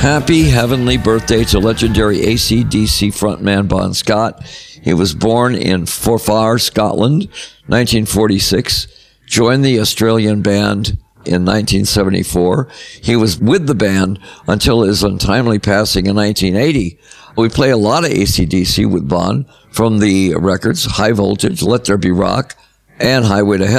Happy heavenly birthday to legendary AC/DC frontman Bon Scott. He was born in Forfar, Scotland, 1946. Joined the Australian band in 1974. He was with the band until his untimely passing in 1980. We play a lot of AC/DC with Bon from the records High Voltage, Let There Be Rock, and Highway to Hell.